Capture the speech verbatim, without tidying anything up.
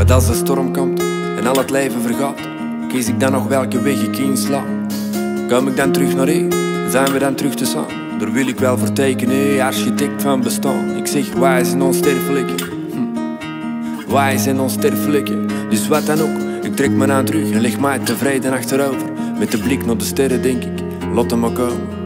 Wat als de storm komt en al het leven vergaat, kies ik dan nog welke weg ik insla? Kom ik dan terug naar hier, zijn we dan terug te samen? Daar wil ik wel voor tekenen, architect van bestaan. Ik zeg, wij zijn onsterfelijke, hm. Wij zijn onsterfelijke. Dus wat dan ook, ik trek me aan terug en leg mij tevreden achterover. Met de blik naar de sterren denk ik, laat hem maar komen.